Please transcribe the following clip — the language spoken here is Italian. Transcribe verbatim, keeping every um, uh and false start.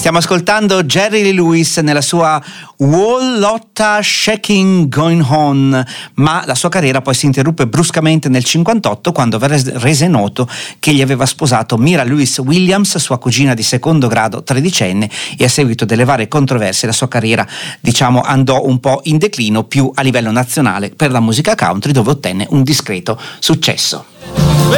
Stiamo ascoltando Jerry Lee Lewis nella sua Whole Lotta Shaking Going On, ma la sua carriera poi si interruppe bruscamente nel cinquantotto quando rese noto che gli aveva sposato Mira Louise Williams, sua cugina di secondo grado tredicenne, e a seguito delle varie controversie la sua carriera, diciamo, andò un po' in declino più a livello nazionale per la musica country, dove ottenne un discreto successo.